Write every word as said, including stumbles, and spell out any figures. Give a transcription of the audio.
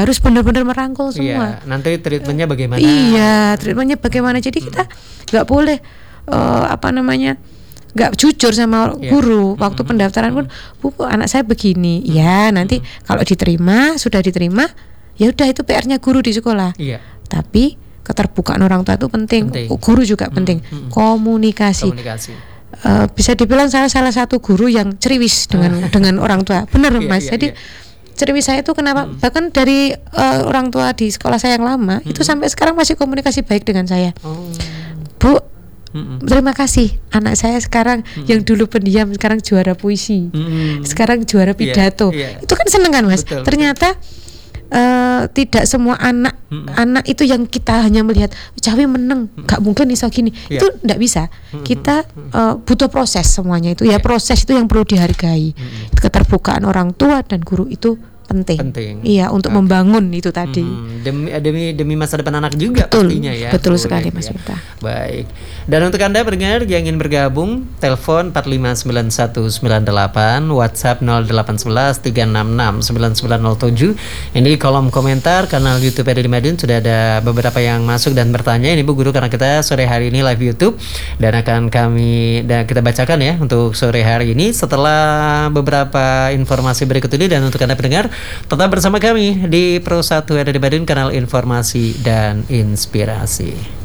harus benar-benar merangkul semua. Iya, nanti treatmentnya bagaimana? Iya, treatmentnya bagaimana. Jadi kita nggak hmm. boleh uh, apa namanya nggak jujur sama yeah. guru waktu hmm. pendaftaran pun, Bu, anak saya begini. Hmm. Ya nanti hmm. kalau diterima sudah diterima, ya udah itu P R-nya guru di sekolah. Iya. Tapi keterbukaan orang tua itu penting, penting. Guru juga hmm. penting. Hmm. Komunikasi. Komunikasi. Uh, bisa dibilang saya salah satu guru yang ceriwis dengan dengan orang tua, benar yeah, Mas. Yeah, Jadi yeah. ceriwis saya itu kenapa? Hmm. Bahkan dari uh, orang tua di sekolah saya yang lama hmm. itu sampai sekarang masih komunikasi baik dengan saya. Oh. Bu, hmm. terima kasih anak saya sekarang hmm. yang dulu pendiam sekarang juara puisi, hmm. sekarang juara pidato. Yeah, yeah. Itu kan seneng kan Mas? Betul, Ternyata betul. Uh, tidak semua anak hmm. anak itu yang kita hanya melihat cawe meneng, hmm. gak mungkin iso gini, yeah. itu tidak bisa. Hmm. Kita uh, butuh proses semuanya itu ya, yeah. proses itu yang perlu dihargai. Hmm. Keterbukaan orang tua dan guru itu penting. Penting. Iya, untuk okay. membangun itu tadi. Hmm, demi demi demi masa depan anak juga betul, pastinya ya. Betul sekali Mas Miftah. Ya. Baik. Dan untuk Anda pendengar yang ingin bergabung, telepon empat lima sembilan satu sembilan delapan, WhatsApp nol delapan satu satu tiga enam enam sembilan sembilan nol tujuh. Ini di kolom komentar kanal YouTube R R D Madiun sudah ada beberapa yang masuk dan bertanya. Ini Bu Guru, karena kita sore hari ini live YouTube dan akan kami dan kita bacakan ya untuk sore hari ini setelah beberapa informasi berikut ini. Dan untuk Anda pendengar, tetap bersama kami di Pro satu R R D Madiun, kanal informasi dan inspirasi.